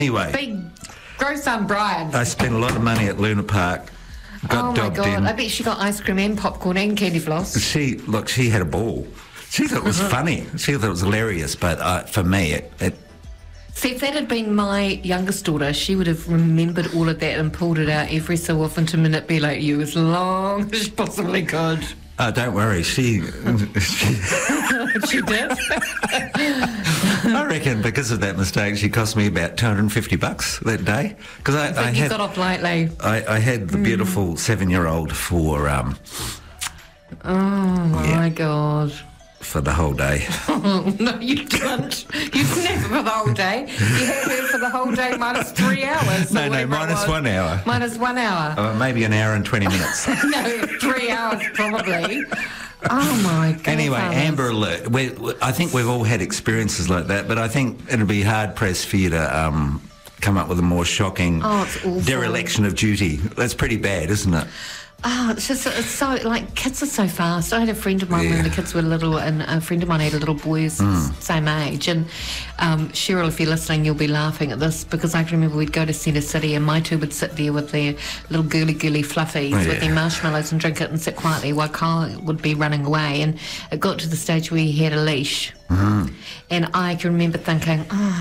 Anyway, Big gross on Brian. I spent a lot of money at Luna Park. Got Oh my dobbed God! in. I bet she got ice cream and popcorn and candy floss. She had a ball. She thought it was funny. She thought it was hilarious. But for me, it See, if that had been my youngest daughter, she would have remembered all of that and pulled it out every so often to manipulate you as long as she possibly could. don't worry. She She did. I reckon because of that mistake, she cost me about $250 that day. Because I You had got off lightly. I had the beautiful 7-year-old for Oh my God. for the whole day. No, you didn't. You never for the whole day. You had her for the whole day minus 3 hours. No, minus 1 hour. Minus 1 hour. Maybe an hour and 20 minutes. No, 3 hours probably. Oh my God. Anyway, Amber Alert. I think we've all had experiences like that, but I think it'll be hard pressed for you to come up with a more shocking it's awful. dereliction of duty. That's pretty bad, isn't it? Oh, it's so, like, kids are so fast. I had a friend of mine when the kids were little, and a friend of mine had a little boy who's same age. And Cheryl, if you're listening, you'll be laughing at this, because I can remember we'd go to Centre City and my two would sit there with their little girly fluffies with their marshmallows and drink it and sit quietly while Kyle would be running away. And it got to the stage where he had a leash. And I can remember thinking,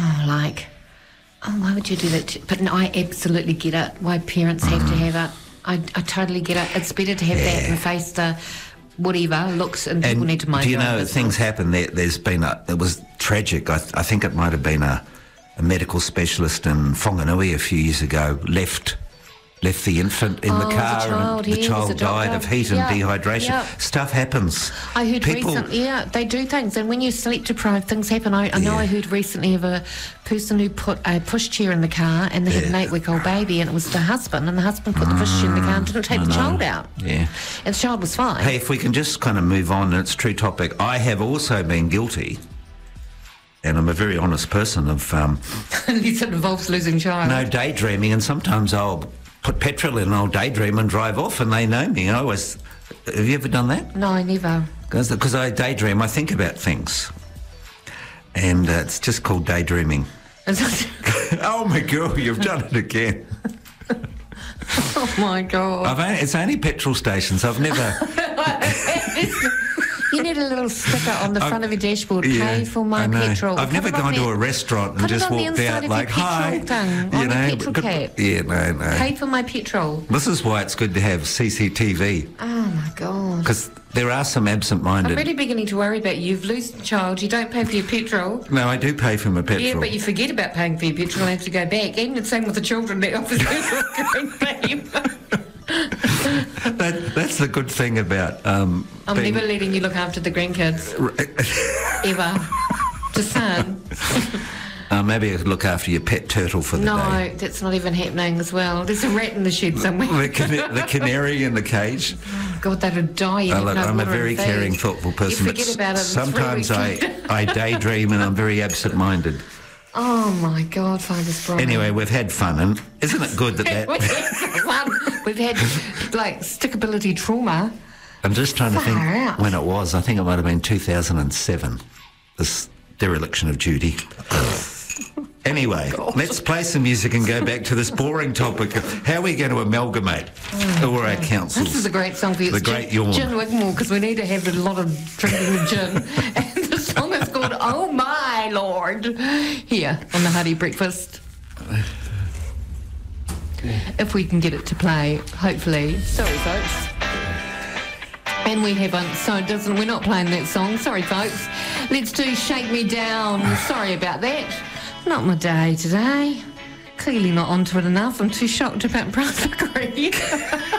why would you do that? But no, I absolutely get it, why parents have to have it. I totally get it. It's better to have that and face the whatever looks, and people need to mind. Do you their own know business. things happen? There's been it was tragic. I think it might have been a medical specialist in Whanganui a few years ago left the infant in the car, and the child died of heat and dehydration. Stuff happens. I heard recently, they do things, and when you're sleep deprived, things happen. I know I heard recently of a person who put a pushchair in the car, and they had an 8-week-old baby, and it was the husband, and the husband put the pushchair in the car and didn't take the child out. Yeah. And the child was fine. Hey, if we can just kind of move on, and it's a true topic, I have also been guilty, and I'm a very honest person, of Unless it involves losing child. daydreaming, and sometimes I'll put petrol in and I'll daydream and drive off, and they know me. Have you ever done that? No, I never. Because I daydream, I think about things. And it's just called daydreaming. Oh my God, you've done it again. Oh my God. It's only petrol stations. I've never... You need a little sticker on the front of your dashboard. Pay for my petrol. I've never gone to a restaurant and just walked out like, hi. Petrol cap. Yeah, no. Pay for my petrol. This is why it's good to have CCTV. Oh my God. Because there are some absent-minded... I'm really beginning to worry about you. You've lost a child, you don't pay for your petrol. No, I do pay for my petrol. Yeah, but you forget about paying for your petrol and have to go back. And the same with the children, the officers are going back. That's the good thing about... I'm never letting you look after the grandkids. Ever. Just saying. Maybe I could look after your pet turtle for the day. No, that's not even happening as well. There's a rat in the shed somewhere. The canary in the cage. God, that would die. Look, I'm a very caring, thoughtful person. You forget about it. Sometimes I daydream and I'm very absent-minded. Oh my God, Father's Brian. Anyway, we've had fun, and isn't it good that We've had like stickability trauma. I'm just trying to think when it was. I think it might have been 2007. This dereliction of duty. Anyway, let's play some music and go back to this boring topic of how are we going to amalgamate all our councils. This is a great song for you. The Great Yawn. Gin Wigmore, because we need to have a lot of drinking of gin. And the song is called Oh My Lord, here on the Hearty Breakfast. If we can get it to play, hopefully. Sorry, folks. And we haven't, so we're not playing that song. Sorry, folks. Let's do Shake Me Down. Sorry about that. Not my day today. Clearly not onto it enough. I'm too shocked about Brass Creek.